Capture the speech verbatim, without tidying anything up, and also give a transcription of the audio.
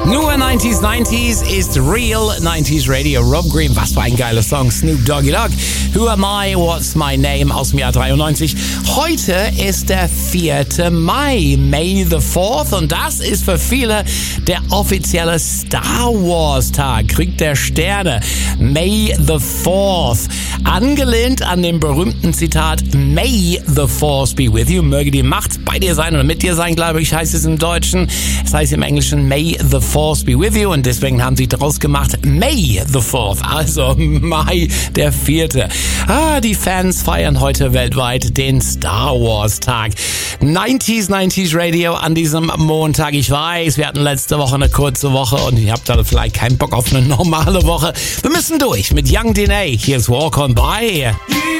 Nur nineties, nineties ist Real nineties Radio. Rob Green, was für ein geiler Song. Snoop Doggy Dogg. Who am I? What's my name? Aus dem Jahr dreiundneunzig. Heute ist der vierte Mai, May the fourth. Und das ist für viele der offizielle Star Wars Tag. Krieg der Sterne. May the fourth. Angelehnt an dem berühmten Zitat May the Force be with you. Möge die Macht bei dir sein oder mit dir sein, glaube ich, heißt es im Deutschen. Es heißt im Englischen May the Force be with you. Und deswegen haben sie daraus gemacht May the fourth. Also Mai der vierte. Ah, die Fans feiern heute weltweit den Star Wars Tag. nineties, nineties Radio an diesem Montag. Ich weiß, wir hatten letzte Woche eine kurze Woche und ihr habt da vielleicht keinen Bock auf eine normale Woche. Wir müssen durch mit Young D N A. Hier ist Walk On By.